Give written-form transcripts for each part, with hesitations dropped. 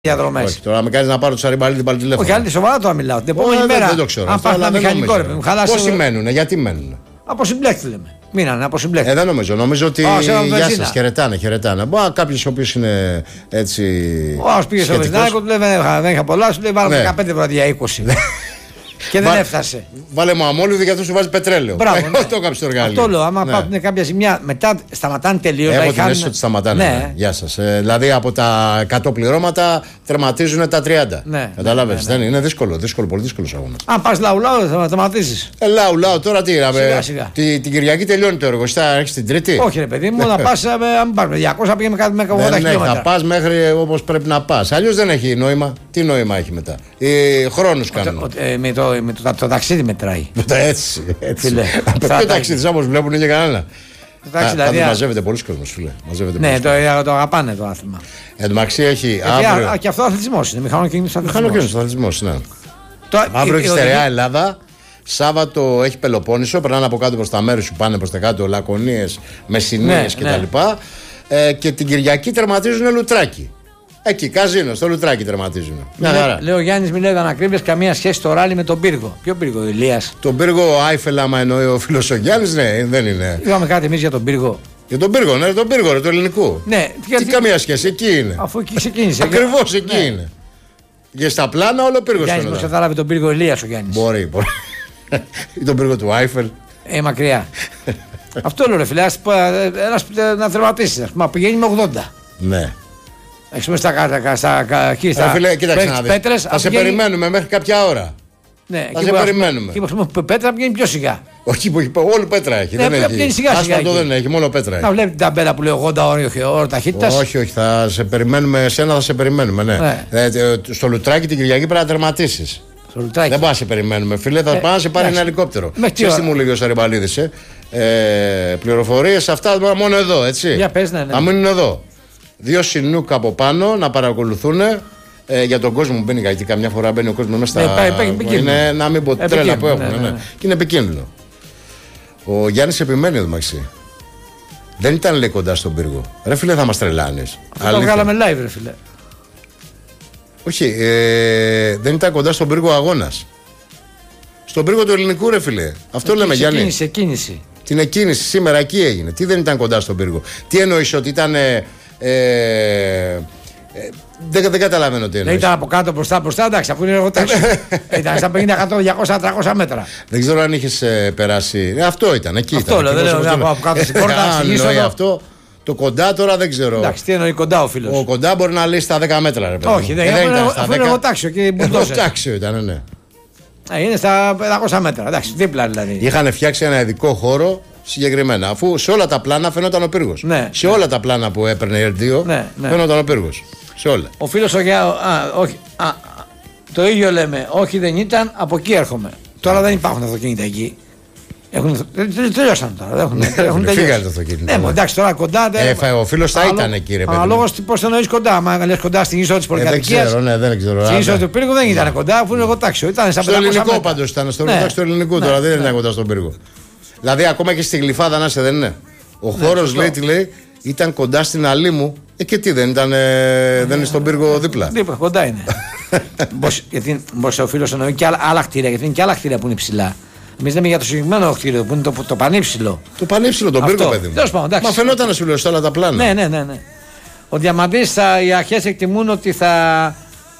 διαδρομές. Όχι, τώρα με κάνει να πάρω το Σαριμπαλί την τηλέφωνο. Όχι, άλλη σοβαρά το μιλάω. Την επόμενη μέρα. Δεν το ξέρω. Αν πας ένα μηχανικό, ρε, μου χαλάσει. Πόσοι μένουν, γιατί μένουν. Από συμπλέκτη λέμε. Μείνανε από συμπλέκτη. Δεν νομίζω. Νομίζω ότι. Γεια σας, χαιρετάνε. Μπορεί κάποιος ο οποίος είναι έτσι. Όσο πήγε στο Βεζινάκο, του λέει δεν είχα πολλά, σου λέει βάλαμε 15 βραδιά 20. Και δεν έφτασε. Βάλε μου αμόλυδο γιατί σου βάζει πετρέλαιο. Μπράβο. Το έκαψε το εργαλείο. Αυτό λέω. Άμα υπάρχουν κάποια ζημιά, μετά σταματάνε τελείως. Έχω την αίσθηση ότι σταματάνε. Ναι. Γεια σας. Δηλαδή από τα 100 πληρώματα τερματίζουν τα 30. Ναι. Καταλάβες. Ναι. Είναι δύσκολο, πολύ δύσκολο αγώνα. Αν πας λαού, θα σταματήσεις. Λαού, τώρα τι είναι. Την Κυριακή τελειώνει το έργο. Θα έρχεσαι την Τρίτη. Όχι, ρε παιδί μου, να πας. Αν πάρουμε 200, πήγαμε κάτι με 80 χιλιόμετρα. Θα πας μέχρι όπως πρέπει να πας. Αλλιώς δεν έχει νόημα. Τι νόημα έχει μετά. Χρόνους κάνουν. Το ταξίδι μετράει. Έτσι. Ποιο ταξίδι όμως βλέπουν και κανένα. Δηλαδή, μαζεύεται πολλοί κόσμος, φίλε. Ναι, το αγαπάνε το άθλημα. Εν τω μεταξύ έχει. Και αυτό αθλητισμός είναι. Μηχανοκίνητος αθλητισμός, ναι. Αύριο έχει στερεά Ελλάδα. Σάββατο έχει Πελοπόννησο. Περνάνε από κάτω προς τα μέρη σου, πάνε προς τα κάτω. Λακωνίες, Μεσσηνίες κτλ. Και την Κυριακή τερματίζουν Λουτράκι. Εκεί, καζίνο, στο Λουτράκι τερματίζουν. Λέω ο Γιάννης, μιλάει ανακρίβειες, καμία σχέση το ράλι με τον πύργο. Ποιο πύργο, Ηλίας? Τον πύργο Άιφελ, άμα εννοεί ο φίλος ο Γιάννης, ναι, δεν είναι. Είπαμε κάτι εμείς για τον πύργο. Για τον πύργο, ναι, τον πύργο, του ελληνικού. Ναι, τι καμία σχέση, εκεί είναι. Αφού εκεί ξεκίνησε. Ακριβώς εκεί είναι. Και στα πλάνα όλο πύργο. Γιάννης, πώς κατάλαβε τον πύργο Ηλίας ο Γιάννης? Μπορεί. Ή τον πύργο του Άιφελ. Μακριά. Αυτό λέω, ρε φίλε, να τερματίσει. Μα πηγαίνει με 80. Ναι. Έχεις μέσα στα κοίταξε να δεις. Θα σε περιμένουμε μέχρι κάποια ώρα. Ναι, θα σε περιμένουμε. Και που πέτρα πηγαίνει πιο σιγά. Όχι, όλη πέτρα έχει. Ναι, δεν έχει. Άσπαρτο δεν έχει, μόνο πέτρα έχει. Να βλέπει την ταμπέλα που λέει 80 ώρες ταχύτητας. Όχι, θα σε περιμένουμε, εσένα θα σε περιμένουμε. Ναι. Στο Λουτράκι την Κυριακή πρέπει να τερματίσεις. Δεν πάει να σε περιμένουμε, φίλε. Θα πάει να σε πάρει ένα ελικόπτερο. Ξέρεις τι μου λέγει ο Σαριμπαλίδης. Πληροφορίες αυτά μόνο εδώ, έτσι. Για πες, ναι. Να μείνουν εδώ. 2 συνούκ από πάνω να παρακολουθούν για τον κόσμο που μπαίνει. Γιατί καμιά φορά μπαίνει ο κόσμος μέσα στα. Είναι να μην πω τρέλα που έχουν. Ναι. Και είναι επικίνδυνο. Ο Γιάννης επιμένει εδώ μεταξύ. Δεν ήταν, λέει, κοντά στον πύργο. Ρε φίλε, θα μας τρελάνεις. Αυτό το βγάλαμε live, ρε φίλε. Όχι, δεν ήταν κοντά στον πύργο αγώνας. Στον πύργο του ελληνικού, ρε φίλε. Αυτό λέμε, Γιάννη. Εκκίνηση. Την εκκίνηση σήμερα εκεί έγινε. Τι δεν ήταν κοντά στον πύργο? Τι εννοείς ότι ήταν. Δεν καταλαβαίνω τι εννοείς. Ήταν από κάτω μπροστά, εντάξει, αφού είναι εργοτάξιο. Ήταν στα 50, 100, 200, 300 μέτρα. Δεν ξέρω αν είχες περάσει. Αυτό ήταν, εκεί αυτό ήταν. Αυτό λέω, από κάτω στην πόρτα. Αυτό. Το κοντά τώρα δεν ξέρω. Εντάξει, τι εννοεί κοντά ο φίλος? Ο κοντά μπορεί να λέει στα 10 μέτρα, ρε παιδί. Όχι, δεν ήταν στα 10. Αφού είναι εργοτάξιο και μπουλντόζερ. Εργοτάξιο ήταν, ναι. Είναι στα 500 μέτρα, εντάξει, δίπλα δηλαδή. Είχαν φτιάξει ένα ειδικό χώρο συγκεκριμένα. Αφού σε όλα τα πλάνα φαινόταν ο πύργος. Ναι, σε όλα τα πλάνα που έπαιρνε η R2 φαινόταν ο πύργος. Σε όλα. Ο φίλος ο όχι. Το ίδιο λέμε. Όχι, δεν ήταν, από εκεί έρχομαι. Τώρα δεν υπάρχουν αυτοκίνητα εκεί. Τελειώσαν τώρα. Φύγανε το αυτοκίνητο. Ναι, εντάξει, τώρα κοντά. Ο φίλος θα ήταν εκεί, ρε παιδί. Αναλόγως πώς εννοείς κοντά. Αν λες κοντά στην είσοδο της πολυκατοικίας. Δεν ξέρω. Στην είσοδο του πύργου δεν ήταν κοντά, αφού είναι εργοτάξιο. Ήταν στα 500 μέτρα. Στο ελληνικό πάντως ήταν. Στο εργοτάξιο του ελληνικού τώρα δεν ήταν κοντά στον πύργο. Δηλαδή ακόμα και στη Γλυφάδα να είσαι δεν είναι. Ο χώρος λέει τι λέει. Ήταν κοντά στην Αλήμου. Και τι δεν ήταν, δεν είναι στον πύργο δίπλα. Δίπλα, κοντά είναι. Γιατί ο φίλος εννοεί και άλλα κτίρια, γιατί είναι και άλλα κτίρια που είναι ψηλά. Εμείς λέμε για το συγκεκριμένο κτίριο που είναι το πανύψηλο. Το πανύψηλο, τον πύργο, παιδί μου. Μα φαινόταν να σου λέω σε όλα τα πλάνα. Ναι. Ο Διαμαντής, οι αρχές εκτιμούν ότι θα.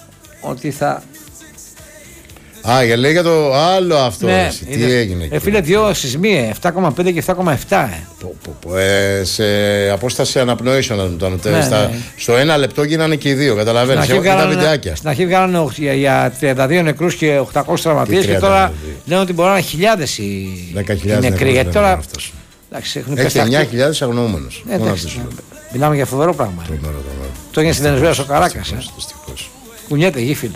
Λέει για το άλλο αυτό. Ναι, τι έγινε εκεί? Φίλε, 2 σεισμοί, 7,5 και 7,7. Σε απόσταση αναπνοήσεων. Στο 1 λεπτό γίνανε και οι 2. Καταλαβαίνεις. Έχουν τα βιντεάκια. Στην αρχή βγάλανε για 32 νεκρούς και 800 τραυματίες. Και τώρα λένε ότι μπορεί να είναι χιλιάδες οι νεκροί. Γιατί τώρα. Έχει 9.000 αγνοούμενους. Μιλάμε για φοβερό πράγμα. Το έγινε στην Βενεζουέλα στο Καράκας. Κουνιέται γη, φίλε.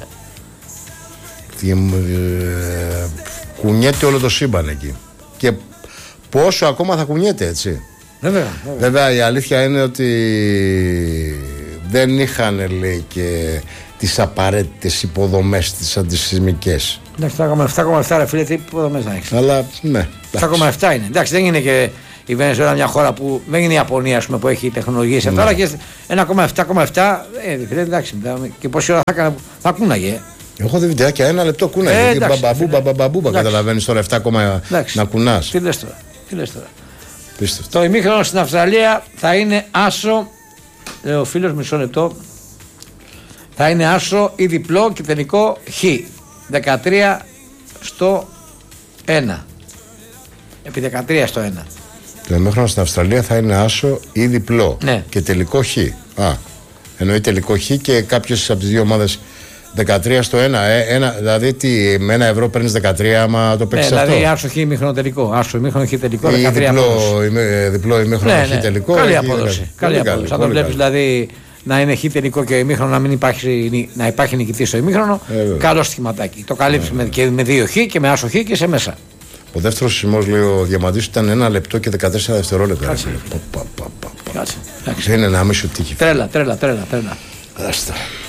Κουνιέται όλο το σύμπαν εκεί. Και πόσο ακόμα θα κουνιέται, έτσι. Βέβαια η αλήθεια είναι ότι δεν είχαν, λέει, και τις απαραίτητες υποδομές τις αντισυσμικές. Εντάξει, 7,7 ρε φίλε, τι υποδομές να έχεις? Αλλά ναι. 7,7 είναι. Εντάξει, δεν είναι και η Βενεζουέλα μια χώρα που δεν είναι η Ιαπωνία, ας πούμε, που έχει τεχνολογίες. Τώρα και 1,7. Εντάξει, και πόση ώρα θα κούναγε. Έχω δει βιντεάκια, 1 λεπτό κούναγε. Μπαμπαμπούμπα, καταλαβαίνεις τώρα 7 να κουνάς. Τι λες τώρα. Το ημίχρονο στην Αυστραλία θα είναι άσο. Λέει ο φίλος, μισό λεπτό. Θα είναι άσο ή διπλό και τελικό χ. 13-1. Επί 13-1. Το ημίχρονο στην Αυστραλία θα είναι άσο ή διπλό. Ναι. Και τελικό χ. Εννοεί τελικό χ και κάποιος από τις δύο ομάδες 13-1. Δηλαδή τι, με 1 ευρώ παίρνεις 13 άμα το παίξεις αυτό. Δηλαδή άσο χ ημίχρονο τελικό. Άσο ημίχρονο χ τελικό. 13 διπλό ημίχρονο χ τελικό. Καλή απόδοση. Αν το βλέπεις δηλαδή να είναι χ τελικό και ημίχρονο να υπάρχει νικητής στο ημίχρονο, καλό σχηματάκι. Το καλύψει και με 2 χ και με άσο χ και σε μέσα. Ο δεύτερος σεισμός, λέει ο Διαμαντής, ήταν 1 λεπτό και 14 δευτερόλεπτα. Κάτσε. Δεν είναι να μην σου τύχει. Τρέλα. Άστα.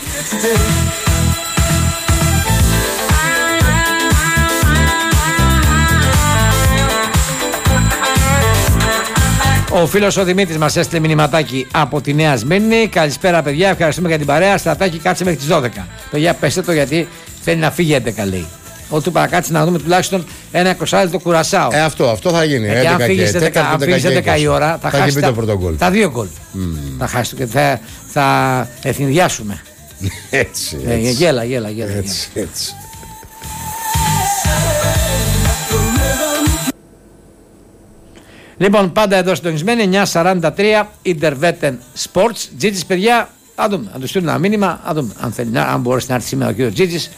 Ο φίλος ο Δημήτρης μας έστειλε μηνυματάκι από τη Νέα Σμύρνη. Καλησπέρα, παιδιά. Ευχαριστούμε για την παρέα. Στρατάκι, κάτσε μέχρι τις 12. Παιδιά, πέστε το γιατί θέλει να φύγει 11, λέει. Ό,τι παρακάτσε να δούμε τουλάχιστον ένα 20 λεπτό Κουρασάο. Αυτό θα γίνει. Και αν φύγει 11 η ώρα, θα χάσει τα 2 γκολ. Θα χάσει και θα εθνιδιάσουμε. Έτσι. Γέλα. Έτσι. Λοιπόν, πάντα εδώ συντονισμένοι, 9:43 Intervetten Sports. Τζίτζης, παιδιά, θα δούμε. Θα του στείλουν ένα μήνυμα, θα δούμε αν μπορέσει να έρθει σήμερα ο κύριος Τζίτζης.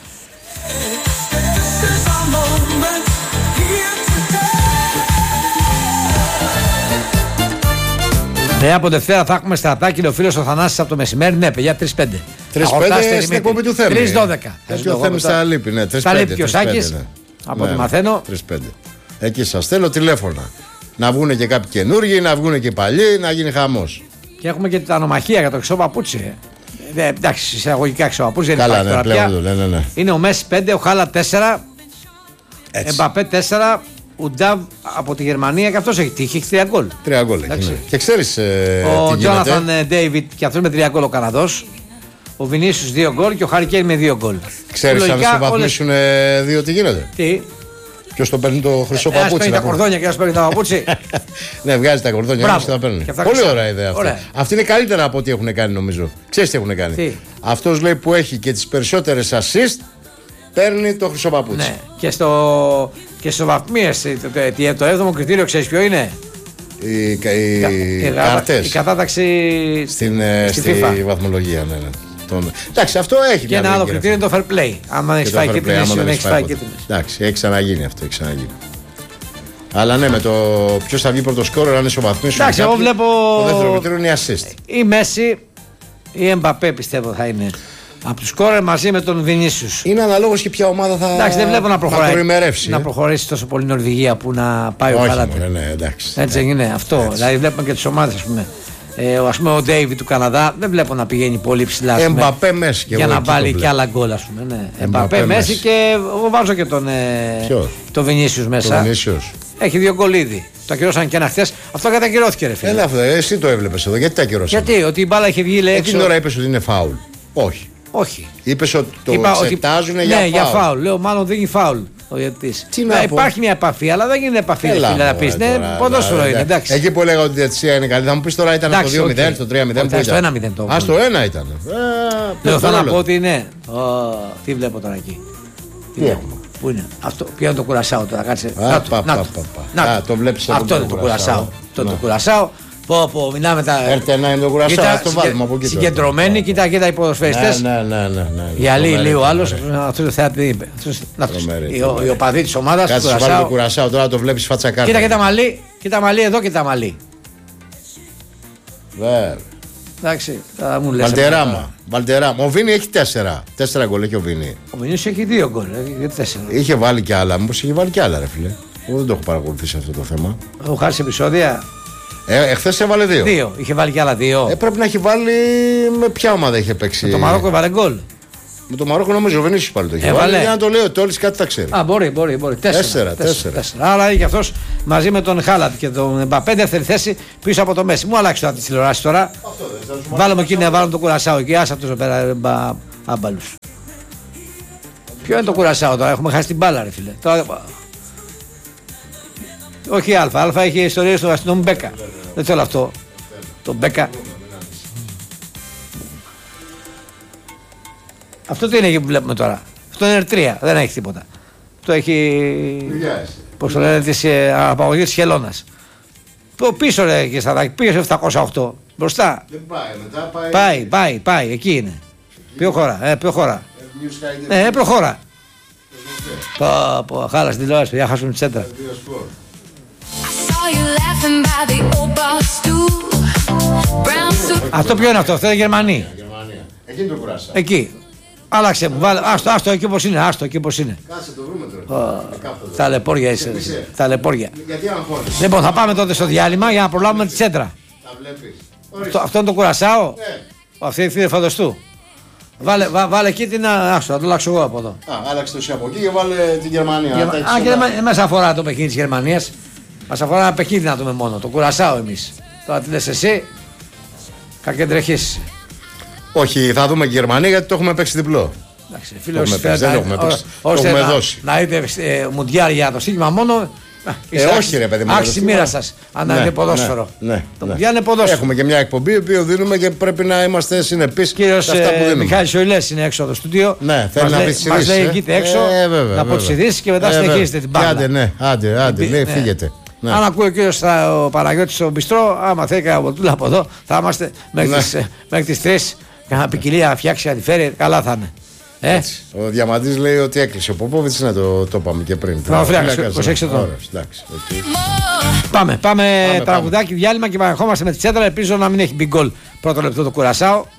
Ναι, από Δευτέρα θα έχουμε Στρατάκι, λέει ο φίλος ο Θανάσης από το μεσημέρι. Ναι, παιδιά, 3-5. 3-5 στην εκπομπή του Θέμη. 3-12. Ο Θέμης θα λείπει, ναι. 3-5. Θα λείπει και ο Σάκης, από ό,τι μαθαίνω. 3-5. Εκεί σας στέλνω τηλέφωνα. Να βγουν και κάποιοι καινούργοι, να βγουν και παλιοί, να γίνει χαμός. Και έχουμε και την ανομαχία για το χρυσό παπούτσι. Εντάξει, εισαγωγικά χρυσό παπούτσι δεν υπάρχει τώρα πια. Ναι. Είναι ο Μέση 5, ο Χάλα 4, Εμπαπέ 4, Ουντάβ από τη Γερμανία και αυτός έχει 3 γκολ. 3 γκολ. Και ξέρεις ο Τζόναθαν Ντέιβιτ και αυτός με 3 γκολ ο Καναδός. Ο Βινίσιους 2 γκολ και ο Χάρι Κέιν με 2 γκολ. Ξέρεις αν σε βαθμίσουν 2 τι γίνεται. Τι. Ποιος τον παίρνει το χρυσό παπούτσι. Παίρνει τα κορδόνια και ένας παίρνει τα παπούτσι. Ναι, βγάζει τα κορδόνια και τα παίρνει. Πολύ ωραία ιδέα αυτή. Αυτή είναι καλύτερα από ό,τι έχουν κάνει, νομίζω. Ξέρεις τι έχουν κάνει. Αυτός, λέει, που έχει και τις περισσότερες assist παίρνει το χρυσό παπούτσι. Ναι. Και στο βαθμίες το 7ο κριτήριο ξέρεις ποιο είναι. Οι κάρτες. Η κατάταξη στη βαθμολογία, ναι. Εντάξει, αυτό έχει. Και ένα άλλο κριτήριο είναι το fair play. Αν δεν έχει φάει κίτρινες ή δεν έχει φάει κίτρινες. Εντάξει, έχει ξαναγίνει αυτό. Αλλά ναι, με το ποιος θα βγει πρώτο σκόρερ, αν ισοβαθμίσουν. Εντάξει, εγώ βλέπω. Το δεύτερο κριτήριο είναι η assist. Η Μέση ή Εμπαπέ πιστεύω θα είναι. Από του σκόρερ μαζί με τον Βινίσιους. Είναι αναλόγως και ποια ομάδα θα. Εντάξει, δεν βλέπω να προχωρήσει τόσο πολύ η Νορβηγία που να πάει ο Χάλαντερ. Ναι, εντάξει. Έτσι είναι αυτό. Δηλαδή βλέπουμε και τις ομάδες, ας πούμε. Ας πούμε ο Ντέιβιτ του Καναδά δεν βλέπω να πηγαίνει πολύ ψηλά. Εμπαπέ Μέση για να βάλει και άλλα γκολ, ας πούμε. Ναι. Εμπαπέ Μέση και εγώ βάζω και τον Βινίσιους μέσα. Έχει 2 γκολ ήδη. Το ακυρώσαν και ένα χθες. Αυτό κατακυρώθηκε, ρε φίλε. Εσύ το έβλεπες εδώ, γιατί τα ακυρώσαν. Γιατί, ότι η μπάλα είχε βγει, λέει. Εκείνη ώρα είπες ότι είναι φάουλ. Όχι. Είπες ότι το εξετάζουν για φάουλ. Ναι, για φάουλ. Λέω, μάλλον δίνει φάουλ ο διαιτητής. Υπάρχει μια επαφή, αλλά δεν γίνεται επαφή. Να πει, ναι, ποδόσφαιρο είναι. Εντάξει. Εκεί που έλεγα ότι η διαιτησία είναι καλή, θα μου πει τώρα ήταν στο 2-0, στο 3-0. Στο 1-0 το. Α, στο 1 ήταν. Λέω, θα να πω ότι είναι. Τι βλέπω τώρα εκεί. Πού είναι αυτό, ποιο είναι το Κουρασάο τώρα, κάτσε. Να το βλέπεις. Αυτό είναι το Κουρασάο. Το Κουρασάο. Πω, μιλάμε τα. Έρτε ένα είναι το Κουρασάο, το βάλουμε από εκεί. Συγκεντρωμένοι, κοίτα οι ποδοσφαιριστές. Ναι. Γυαλί, λέει ο άλλος. Αυτό το θεάτη είπε. Οι οπαδοί της ομάδας. Κάτσε να βάλει το Κουρασάο, τώρα το βλέπεις φάτσα κάρτα. Κοίτα μαλλί εδώ και τα μαλλί. Βέβαια. Εντάξει, θα μου λες. Βαλτεράμα. Ο Βίνι έχει 4 γκολ, έχει ο Βίνι. Ο Βίνι έχει 2 γκολ, έχει 4. Είχε βάλει και άλλα, μήπως είχε βάλει και άλλα, ρε φίλε. Εγώ δεν το έχω παρακολουθήσει αυτό το θέμα. Έχω χάσει επεισόδια. Εχθές έβαλε 2. Είχε βάλει και άλλα 2. Πρέπει να έχει βάλει. Με ποια ομάδα είχε παίξει. Με το Μαρόκο έβαλε γκολ. Με το Μαρόκο νομίζω ο Βενίσιος πάλι το έχει βάλει. Για να το λέει ο Τόλης κάτι θα ξέρει. Μπορεί. 4. Άρα και αυτός μαζί με τον Χάλαντ και τον Εμπαπέ δεύτερη θέση πίσω από το Μέση. Μου αλλάξει τώρα τη τηλεοράση τώρα. Βάλαμε εκεί να βάλουμε το Κουρασάο εκεί. Άσα τους πέρα άμπαλους. Ποιο είναι το Κουρασάο τώρα, έχουμε χάσει την μπάλα, ρε φίλε. Όχι Α έχει ιστορίες του αστυνόμου Μπέκα. Δεν θέλω αυτό. Το Μπέκα. Αυτό τι είναι εκεί που βλέπουμε τώρα. Αυτό είναι R3, δεν έχει τίποτα. Το έχει. Πώς το λένε, της απαγωγής της χελώνας. Πίσω ρε και Σταδάκη, πήγε σε 708. Μπροστά. Δεν πάει, μετά πάει, εκεί είναι. Πιο χώρα. Προχώρα. Χάλασε την τηλεόραση, για χάσουμε τη σέντρα. Αυτό ποιο είναι αυτό είναι Γερμανία. Εκεί είναι το Κουρασάο. Εκεί. Άλλαξε μου, άστο εκεί όπως είναι, Κάτσε το βρούμε τώρα. Ταλαιπώρια είσαι. Ταλαιπώρια. Γιατί αγχώνεσαι. Λοιπόν, θα πάμε τότε στο διάλειμμα για να προλάβουμε τη σέντρα. Τα βλέπεις. Αυτό είναι το Κουρασάο. Αυτή η φίλη φανταστού. Βάλε εκεί την. Άστο, θα το αλλάξω εγώ από εδώ. Άλλαξε το εσύ από εκεί και βάλε την Γερμανία. Και δεν μας αφορά το παιχνίδι της Γερμανίας. Μας αφορά ένα παιχνίδι να δούμε μόνο. Το Κουρασάο εμείς. Τώρα τι λες εσύ. Κακεντρεχείς. Όχι, θα δούμε και Γερμανία γιατί το έχουμε παίξει διπλό. Εντάξει, φίλε, δεν το έχουμε παίξει. Το έχουμε δώσει. Να δείτε μουντιάρ για το στίγμα μόνο. Όχι, ρε παιδί μου. Άξι μοίρα σας, αν είναι ποδόσφαιρο. Το μουντιάρ είναι ποδόσφαιρο. Έχουμε και μια εκπομπή που δίνουμε και πρέπει να είμαστε συνεπείς. Κύριος Μιχάλης Σοηλές είναι έξω από το στούντιο. Ναι, θέλει να πει τις ειδήσεις. Μας λέει εκεί έξω να πω τις ειδήσεις και μετά συνεχίζετε την μπάλα. Άντε, λέει φύγετε. Ναι. Αν ακούει ο κύριος ο Παναγιώτης στο Μπιστρό, άμα θέλει κανένα από εδώ, θα είμαστε μέχρι τις 3. Κάνα ποικιλία να φτιάξει, να τη φέρει, καλά θα είναι. Ο Διαμαντής λέει ότι έκλεισε. Ο Ποπόβιτς είναι το είπαμε και πριν. Προσέξτε το. Πάμε τραγουδάκι, διάλειμμα και επανερχόμαστε με τη σέντρα. Ελπίζω να μην έχει μπει γκολ πρώτο λεπτό το Κουρασάο.